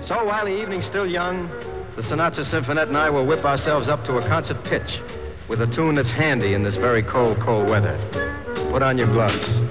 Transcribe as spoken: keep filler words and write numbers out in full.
So while the evening's still young, the Sinatra Symphonette and I will whip ourselves up to a concert pitch with a tune that's handy in this very cold, cold weather. Put on your gloves.